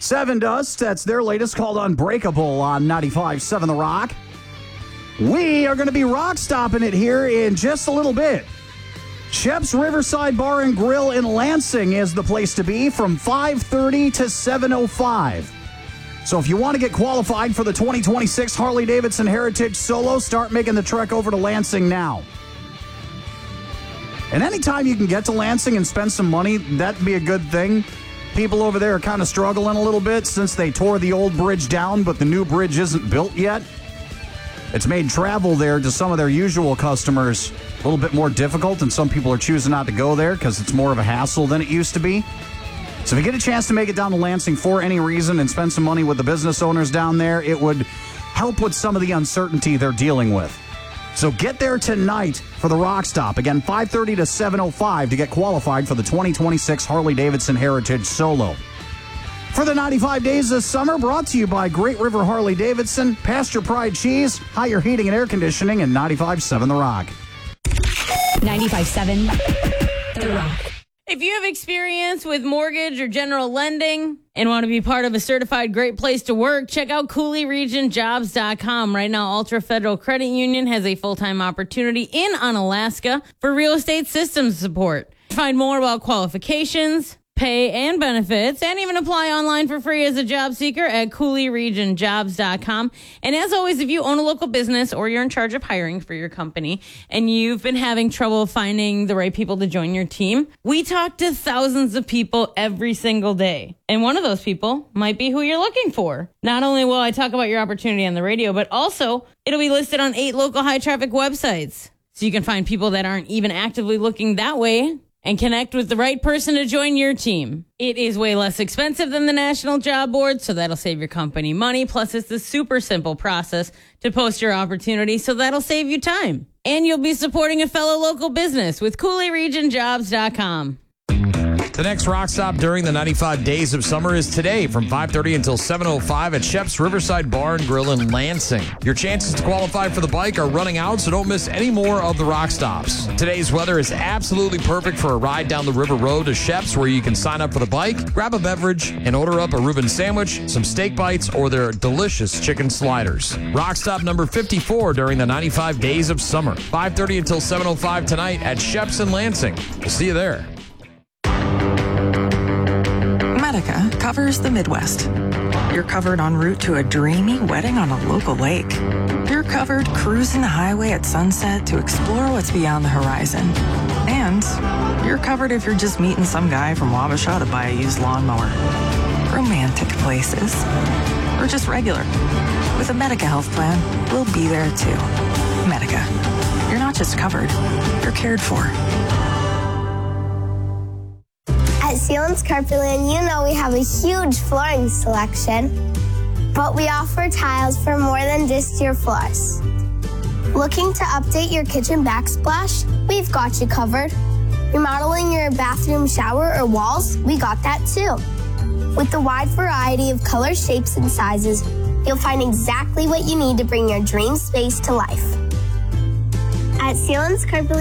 Seven Dust, that's their latest, called Unbreakable on 95.7 The Rock. We are going to be rock stopping it here in just a little bit. Shep's Riverside Bar and Grill in Lansing is the place to be from 5:30 to 7:05. So if you want to get qualified for the 2026 Harley-Davidson Heritage Solo, start making the trek over to Lansing now. And anytime you can get to Lansing and spend some money, that'd be a good thing. People over there are kind of struggling a little bit since they tore the old bridge down, but the new bridge isn't built yet. It's made travel there to some of their usual customers a little bit more difficult, and some people are choosing not to go there because it's more of a hassle than it used to be. So if you get a chance to make it down to Lansing for any reason and spend some money with the business owners down there, it would help with some of the uncertainty they're dealing with. So get there tonight for the Rock Stop. Again, 5:30 to 7:05 to get qualified for the 2026 Harley-Davidson Heritage Solo. For the 95 days this summer, brought to you by Great River Harley-Davidson, Pasture Pride Cheese, Higher Heating and Air Conditioning, and 95.7 The Rock. 95.7 The Rock. If you have experience with mortgage or general lending and want to be part of a certified great place to work, check out CooleyRegionJobs.com. Right now, Ultra Federal Credit Union has a full-time opportunity in Onalaska for real estate systems support. Find more about qualifications, pay, and benefits, and even apply online for free as a job seeker at CooleyRegionJobs.com. And as always, if you own a local business or you're in charge of hiring for your company and you've been having trouble finding the right people to join your team, we talk to thousands of people every single day. And one of those people might be who you're looking for. Not only will I talk about your opportunity on the radio, but also it'll be listed on 8 local high-traffic websites. So you can find people that aren't even actively looking that way and connect with the right person to join your team. It is way less expensive than the National Job Board, so that'll save your company money. Plus, it's a super simple process to post your opportunity, so that'll save you time. And you'll be supporting a fellow local business with CooleyRegionJobs.com. The next Rock Stop during the 95 days of summer is today from 5:30 until 7:05 at Shep's Riverside Bar and Grill in Lansing. Your chances to qualify for the bike are running out, so don't miss any more of the Rock Stops. Today's weather is absolutely perfect for a ride down the River Road to Shep's, where you can sign up for the bike, grab a beverage, and order up a Reuben sandwich, some steak bites, or their delicious chicken sliders. Rock Stop number 54 during the 95 days of summer. 5:30 until 7:05 tonight at Shep's in Lansing. We'll see you there. Medica covers the Midwest. You're covered en route to a dreamy wedding on a local lake. You're covered cruising the highway at sunset to explore what's beyond the horizon. And you're covered if you're just meeting some guy from Wabasha to buy a used lawnmower. Romantic places. Or just regular. With a Medica health plan, we'll be there too. Medica. You're not just covered, you're cared for. At Sealands Carpetland, you know we have a huge flooring selection, but we offer tiles for more than just your floors. Looking to update your kitchen backsplash? We've got you covered. Remodeling your bathroom shower or walls? We got that too. With the wide variety of colors, shapes, and sizes, you'll find exactly what you need to bring your dream space to life. At Sealands Carpetland,